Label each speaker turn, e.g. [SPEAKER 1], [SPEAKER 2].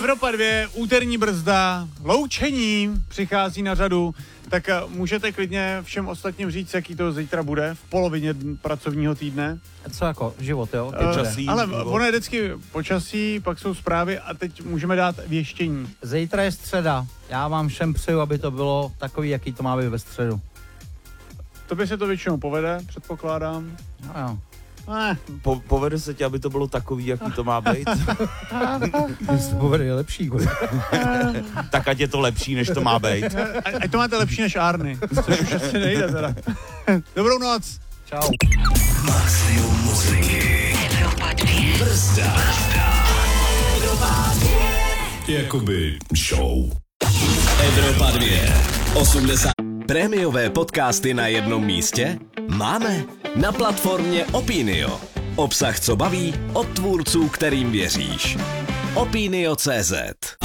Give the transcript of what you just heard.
[SPEAKER 1] Evropa 2, úterní brzda, loučení přichází na řadu, tak můžete klidně všem ostatním říct, jaký to zítra bude v polovině pracovního týdne.
[SPEAKER 2] Co jako život, jo?
[SPEAKER 1] Počasí, ale ono je vždycky počasí, pak jsou zprávy a teď můžeme dát věštění.
[SPEAKER 2] Zítra je středa. Já vám všem přeju, aby to bylo takový, jaký to má být ve středu.
[SPEAKER 1] Tobě se to většinou povede, předpokládám.
[SPEAKER 2] No jo.
[SPEAKER 3] Povede se ti, aby to bylo takový, jaký to má být?
[SPEAKER 2] Když to povede je lepší.
[SPEAKER 3] Tak ať je to lepší, než to má být.
[SPEAKER 1] Ať to máte lepší než Arny, což už asi nejde teda. Dobrou noc.
[SPEAKER 2] Čau.
[SPEAKER 4] Maximum muziky. Evropa 2. Brzda. Evropa 2. Jakoby show. Evropa 2. 80. Prémiové podcasty na jednom místě? Máme na platformě Opinio. Obsah, co baví, od tvůrců, kterým věříš. Opinio.cz